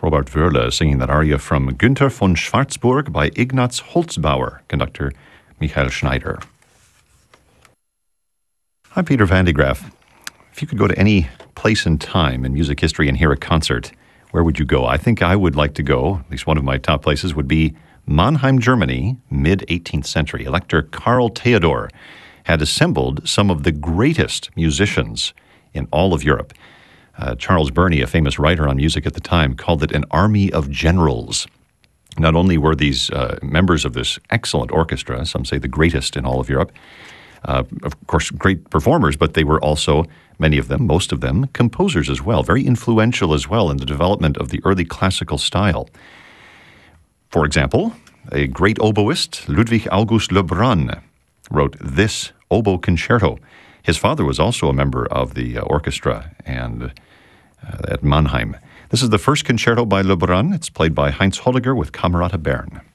Robert Wöhrle singing that aria from Günther von Schwarzburg by Ignaz Holzbauer, conductor Michael Schneider. I'm Peter Van de Graaff. If you could go to any place and time in music history and hear a concert, where would you go? I think I would like to go, at least one of my top places would be Mannheim, Germany, mid-18th century. Elector Karl Theodor had assembled some of the greatest musicians in all of Europe. Charles Burney, a famous writer on music at the time, called it an army of generals. Not only were these members of this excellent orchestra, some say the greatest in all of Europe, of course, great performers, but they were also, many of them, most of them, composers as well, very influential as well in the development of the early classical style. For example, a great oboist, Ludwig August Lebrun, wrote this oboe concerto. His father was also a member of the orchestra and at Mannheim. This is the first concerto by Lebrun. It's played by Heinz Holliger with Camerata Bern.